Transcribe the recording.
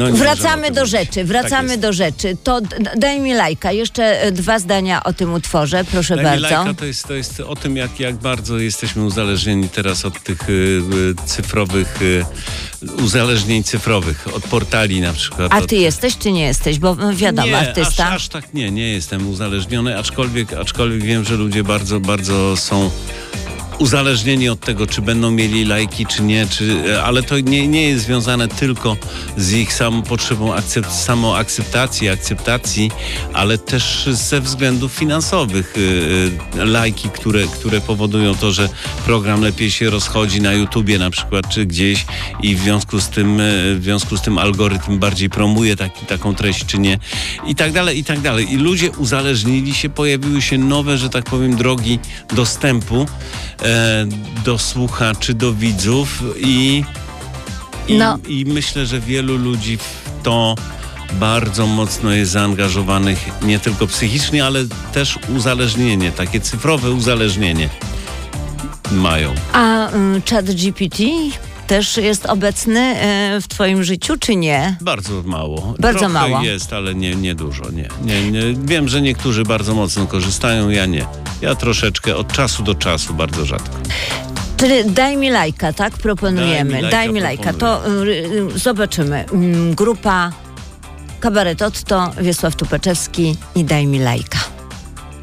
Wracamy do rzeczy. To daj mi lajka. Jeszcze 2 zdania o tym utworze, proszę Daj bardzo. mi lajka to jest o tym, jak bardzo jesteśmy uzależnieni teraz od tych cyfrowych, uzależnień cyfrowych, od portali na przykład. A ty jesteś, czy nie jesteś? Bo wiadomo, nie, artysta. Aż tak nie jestem uzależniony, aczkolwiek wiem, że ludzie bardzo są uzależnieni od tego, czy będą mieli lajki, czy nie, ale to nie jest związane tylko z ich potrzebą akceptacji, ale też ze względów finansowych. Lajki, które powodują to, że program lepiej się rozchodzi na YouTubie na przykład, czy gdzieś i w związku z tym algorytm bardziej promuje taką treść, czy nie. I tak dalej. I ludzie uzależnili się, pojawiły się nowe, że tak powiem, drogi dostępu do słuchaczy, do widzów i myślę, że wielu ludzi w to bardzo mocno jest zaangażowanych, nie tylko psychicznie, ale też uzależnienie, takie cyfrowe uzależnienie mają. A ChatGPT też jest obecny w twoim życiu, czy nie? Bardzo mało. Bardzo mało. Jest, ale nie dużo. Nie. Wiem, że niektórzy bardzo mocno korzystają, ja nie. Ja troszeczkę od czasu do czasu, bardzo rzadko. Czyli daj mi lajka, tak? Proponujemy. Daj mi lajka. To zobaczymy. Grupa Kabaret Otto, Wiesław Tupaczewski i Daj mi lajka.